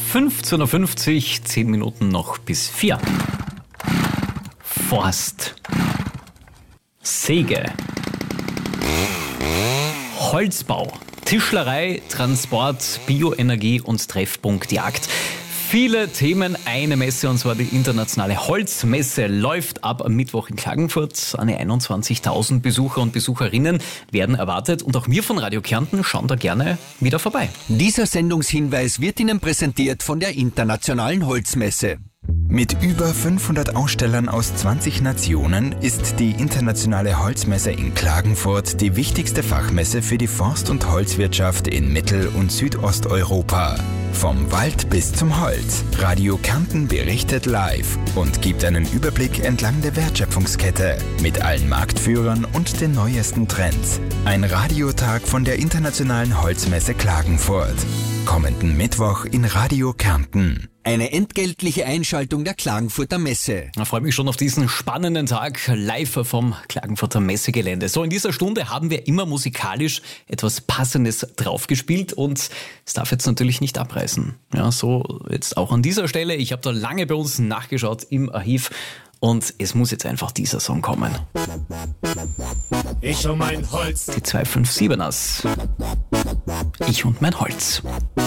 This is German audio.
15.50 Uhr, 10 Minuten noch bis 4. Forst, Säge, Holzbau, Tischlerei, Transport, Bioenergie und Treffpunkt Jagd. Viele Themen, eine Messe, und zwar die internationale Holzmesse läuft ab am Mittwoch in Klagenfurt. Eine 21.000 Besucher und Besucherinnen werden erwartet und auch wir von Radio Kärnten schauen da gerne wieder vorbei. Dieser Sendungshinweis wird Ihnen präsentiert von der internationalen Holzmesse. Mit über 500 Ausstellern aus 20 Nationen ist die internationale Holzmesse in Klagenfurt die wichtigste Fachmesse für die Forst- und Holzwirtschaft in Mittel- und Südosteuropa. Vom Wald bis zum Holz. Radio Kärnten berichtet live und gibt einen Überblick entlang der Wertschöpfungskette mit allen Marktführern und den neuesten Trends. Ein Radiotag von der internationalen Holzmesse Klagenfurt. Kommenden Mittwoch in Radio Kärnten. Eine entgeltliche Einschaltung der Klagenfurter Messe. Ich freue mich schon auf diesen spannenden Tag live vom Klagenfurter Messegelände. So, in dieser Stunde haben wir immer musikalisch etwas Passendes draufgespielt und es darf jetzt natürlich nicht abreißen. Ja, so jetzt auch an dieser Stelle. Ich habe da lange bei uns nachgeschaut im Archiv und es muss jetzt einfach dieser Song kommen. Ich und mein Holz. Die 257ers. Ich und mein Holz.